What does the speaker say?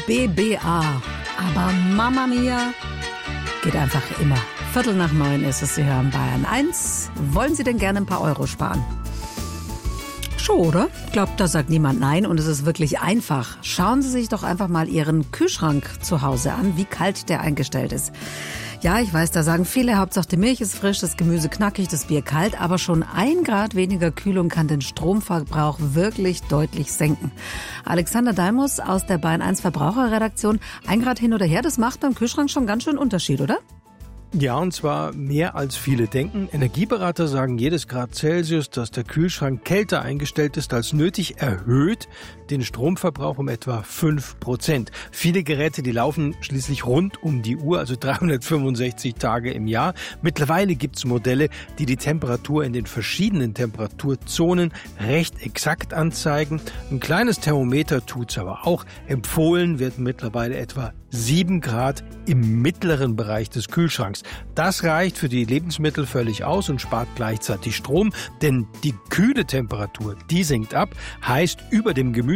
BBA. Aber Mama Mia geht einfach immer. 8:45 ist es, Sie hören Bayern 1. Wollen Sie denn gerne ein paar Euro sparen? Schon, oder? Ich glaube, da sagt niemand nein und es ist wirklich einfach. Schauen Sie sich doch einfach mal Ihren Kühlschrank zu Hause an, wie kalt der eingestellt ist. Ja, ich weiß, da sagen viele, Hauptsache die Milch ist frisch, das Gemüse knackig, das Bier kalt, aber schon 1 Grad weniger Kühlung kann den Stromverbrauch wirklich deutlich senken. Alexander Dalmus aus der Bayern 1 Verbraucherredaktion, 1 Grad hin oder her, das macht beim Kühlschrank schon ganz schön Unterschied, oder? Ja, und zwar mehr als viele denken. Energieberater sagen, jedes Grad Celsius, dass der Kühlschrank kälter eingestellt ist als nötig, erhöht den Stromverbrauch um etwa 5%. Viele Geräte, die laufen schließlich rund um die Uhr, also 365 Tage im Jahr. Mittlerweile gibt's Modelle, die die Temperatur in den verschiedenen Temperaturzonen recht exakt anzeigen. Ein kleines Thermometer tut's aber auch. Empfohlen wird mittlerweile etwa 7 Grad im mittleren Bereich des Kühlschranks. Das reicht für die Lebensmittel völlig aus und spart gleichzeitig Strom, denn die kühle Temperatur, die sinkt ab, heißt über dem Gemüse